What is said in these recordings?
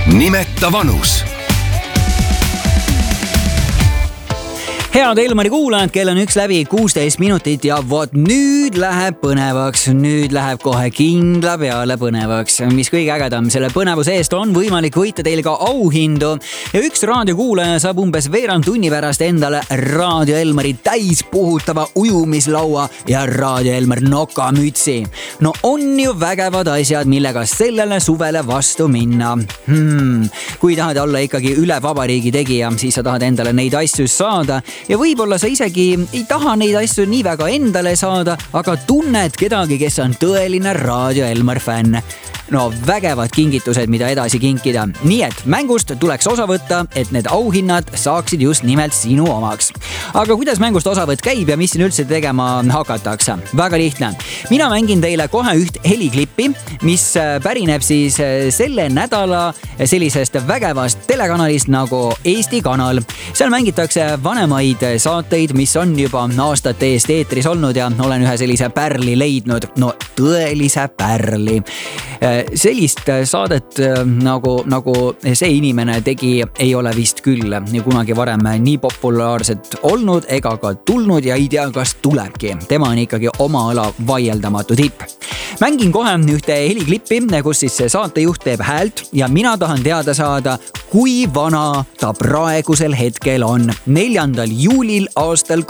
Nimeta vanus. Head Elmari kuulajad, kell on 1:16 ja vot nüüd läheb põnevaks, nüüd läheb kohe kindla peale põnevaks. Mis kõige ägedam, selle põnevuse eest on võimalik võita teil ka auhindu ja üks raadiokuulaja saab umbes veerand tunni pärast endale Raadio Elmari täispuhutava ujumislaua ja Raadio Elmar nokamütsi. No on ju vägevad asjad, millega sellele suvele vastu minna. Kui tahad olla ikkagi üle vabariigi tegija, siis sa tahad endale neid asju saada ja võib-olla sa isegi ei taha neid asju nii väga endale saada, aga tunned kedagi, kes on tõeline Raadio Elmar fänn. No vägevad kingitused, mida edasi kinkida. Nii et mängust tuleks osa võtta, et need auhinnad saaksid just nimelt sinu omaks. Aga kuidas mängust osavõtt käib ja mis siin üldse tegema hakatakse? Väga lihtne. Mina mängin teile kohe üht heliklippi, mis pärineb siis selle nädala sellisest vägevast telekanalist nagu Eesti Kanal. Seal mängitakse vanemaid saateid, mis on juba aastate eest eetris olnud ja olen ühe sellise pärli leidnud. No tõelise pärli. Sellist saadet nagu see inimene tegi, ei ole vist küll kunagi varem nii populaarset olnud ega ka tulnud ja ei tea, kas tulebki. Tema on ikkagi oma ala vaieldamatu tipp. Mängin kohe ühte heliklippi, kus siis see saatejuht teeb häält ja mina tahan teada saada, kui vana ta praegusel hetkel on 4. juulil aastal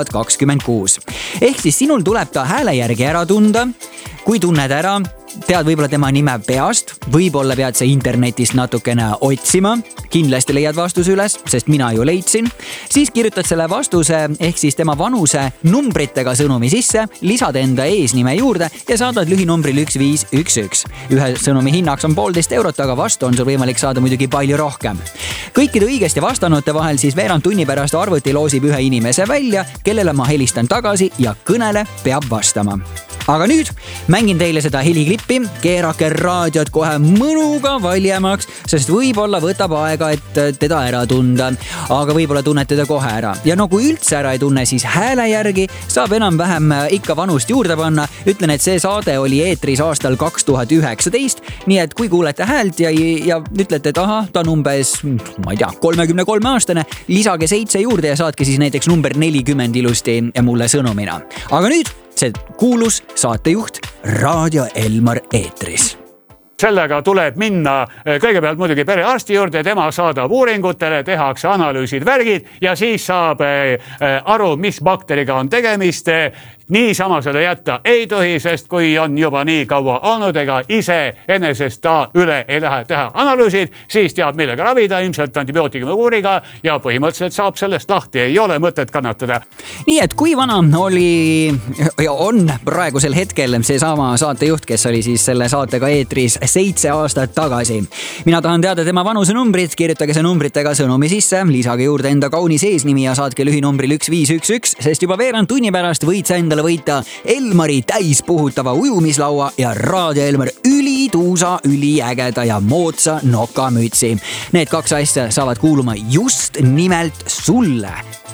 2026. Ehk siis sinul tuleb ta hääle järgi ära tunda. Kui tunned ära, tead võib-olla tema nime peast, võib-olla pead sa internetist natukene otsima, kindlasti leiad vastuse üles, sest mina ju leidsin. Siis kirjutad selle vastuse ehk siis tema vanuse numbritega sõnumi sisse, lisad enda eesnime juurde ja saadad lühinumbril 1511. Ühe sõnumi hinnaks on 1,5 eurot, aga vastu on sul võimalik saada muidugi palju rohkem. Kõikide õigesti vastanute vahel siis veerand tunni pärast arvuti loosib ühe inimese välja, kellele ma helistan tagasi ja kõnele peab vastama. Aga nüüd mängin teile seda heliklippi, keerake raadiot kohe mõnuga valjemaks, sest võib-olla võtab aega, et teda ära tunda, aga võib-olla tunnete teda kohe ära. Ja no kui üldse ära ei tunne, siis hääle järgi saab enam-vähem ikka vanust juurde panna. Ütlen, et see saade oli eetris aastal 2019, nii et kui kuulete häält ja ütlete, et aha, ta on umbes, ma ei tea, 33 aastane, lisage 7 juurde ja saatke siis näiteks number 40 ilusti mulle sõnumina. Aga nüüd see kuulus saatejuht Raadio Elmar eetris. Sellega tuleb minna kõigepealt muidugi perearsti juurde, tema saadab uuringutele, tehakse analüüsid, värgid ja siis saab aru, mis bakteriga on tegemist. Niisama seda jätta ei tohi, sest kui on juba nii kaua olnud, ega ise enesest ta üle ei lähe teha analüüsid, siis teab millega ravida, ilmselt antibiootikumi kuuriga ja põhimõtteliselt saab sellest lahti, ei ole mõtet kannatada. Nii et kui vana oli ja on praegusel hetkel seesama saatejuht, kes oli siis selle saatega eetris 7 aastat tagasi. Mina tahan teada tema vanuse numbrit, kirjutage see numbritega sõnumi sisse, lisage juurde enda kaunis eesnimi ja saatke lühinumbril 1511, sest juba veerand tunni pärast võid sa endale võita Elmari täispuhutava ujumislaua ja Raadio Elmar ülituusa, üliägeda ja moodsa nokamütsi. Need 2 asja saavad kuuluma just nimelt sulle.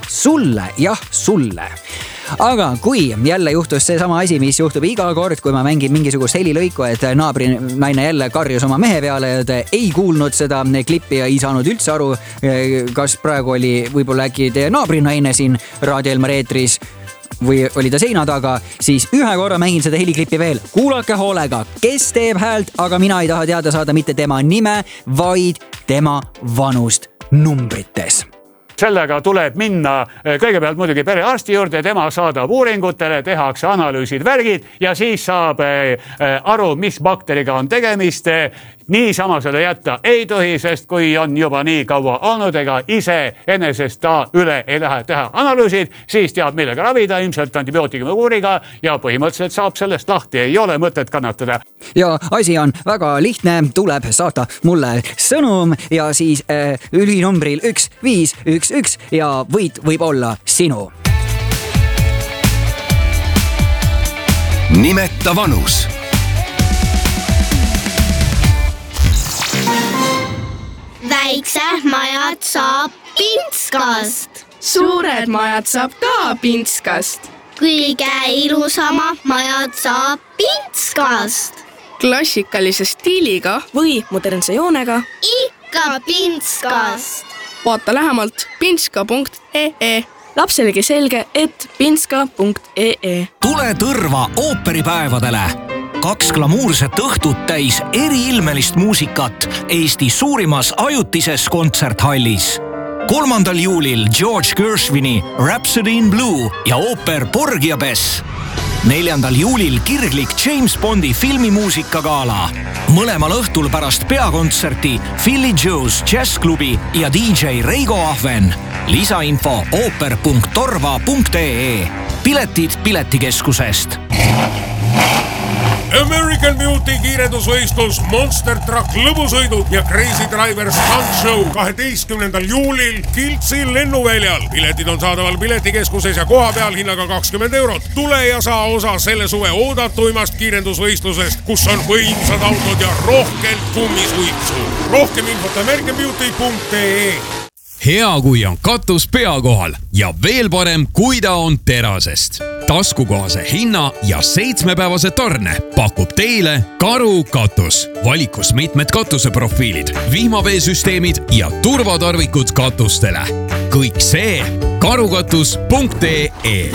Jah, sulle. Aga kui jälle juhtus seesama asi, mis juhtub iga kord, kui ma mängin mingisugust helilõiku, et naabri naine jälle karjus oma mehe peale ja ta ei kuulnud seda klippi ja ei saanud üldse aru, kas praegu oli võib-olla äkki teie naabri naine siin Raadio Elmar eetris või oli ta seina taga, siis ühe korra mängin seda heliklippi veel. Kuulake hoolega, kes teeb häält, aga mina ei taha teada saada mitte tema nime, vaid tema vanust numbrites. Sellega tuleb minna kõigepealt muidugi perearsti juurde, tema saadab uuringutele, tehakse analüüsid, värgid ja siis saab aru, mis bakteriga on tegemist. Niisama seda jätta ei tohi, sest kui on juba nii kaua olnud, ega ise enesest ta üle ei lähe teha analüüsid, siis teab millega ravida, ilmselt antibiootikumi kuuriga ja põhimõtteliselt saab sellest lahti, ei ole mõtet kannatada. Ja asi on väga lihtne, tuleb saata mulle sõnum ja siis lühinumbril 1511 ja võit võib olla sinu. Nimeta vanus. Väiksed majad saab pintskast. Suured majad saab ka pintskast. Kõige ilusamad majad saab pintskast. Klassikalise stiiliga või modernse joonega. ka Pintskast. Vaata lähemalt pinska.ee. Lapselegi selge, et pinska.ee. Tule Tõrva ooperipäevadele. 2 glamuurset õhtut täis eriilmelist muusikat Eesti suurimas ajutises kontserthallis. 3. juulil George Gershwini Rhapsody in Blue ja ooper Porgy ja Bess. 4. juulil kirglik James Bondi filmimuusikagala. Mõlemal õhtul pärast peakontserti Philly Joe's Jazzklubi ja DJ Reigo Ahven. Lisainfo ooper.torva.ee. Piletid Piletikeskusest. American Beauty kiirendusvõistlus, Monster Truck lõbusõidud ja Crazy Driver Stunt Show 12. juulil Kiltsi lennuväljal. Piletid on saadaval Piletikeskuses ja koha peal hinnaga 20 €. Tule ja saa osa selle suve oodatuimast kiirendusvõistlusest, kus on võimsad autod ja rohkelt kummisuitsu. Rohkem infot americanbeauty.ee. Hea, kui on katus pea kohal ja veel parem, kui ta on terasest. Taskukohase hinna ja 7-päevase tarne pakub teile Karu katus. Valikus mitmed katuseprofiilid, vihmaveesüsteemid ja turvatarvikud katustele. Kõik see karukatus.ee.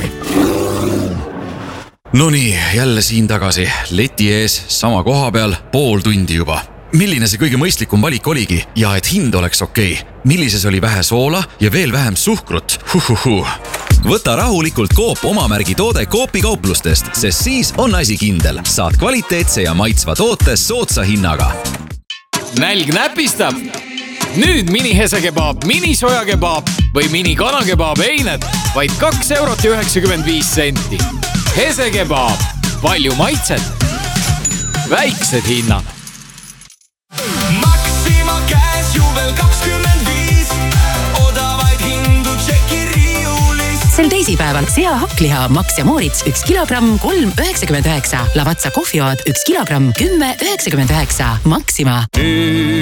Nonii, jälle siin tagasi. Leti ees, sama koha peal, pool tundi juba. Milline see kõige mõistlikum valik oligi ja et hind oleks okei? Millises oli vähe soola ja veel vähem suhkrut? Võta rahulikult Coop omamärgi toode Coopi kauplustest, sest siis on asi kindel. Saad kvaliteetse ja maitsva toote soodsa hinnaga. Nälg näpistab? Nüüd mini-hesekebaab, mini-sojakebaab või mini-kanakebaab eined vaid 2,95 €. Hesekebaab, palju maitset, väiksed hinnad. Maxima käes juubel 25, odavaid hindu tšeki riiulis. Sel teisipäeval sea hakkliha Max ja Moritz 1 kilogramm 3,99. Lavatsa kohvioad 1 kilogramm 10,99. Maxima.